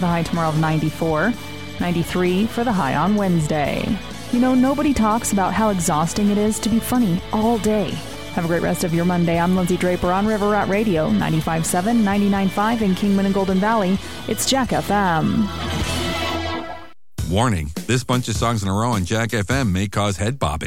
The high tomorrow of 94. 93 for the high on Wednesday. You know, nobody talks about how exhausting it is to be funny all day. Have a great rest of your Monday. I'm Lindsay Draper on River Rat Radio, 95.7, 99.5 in Kingman and Golden Valley. It's Jack FM. Warning, this bunch of songs in a row on Jack FM may cause head bobbing.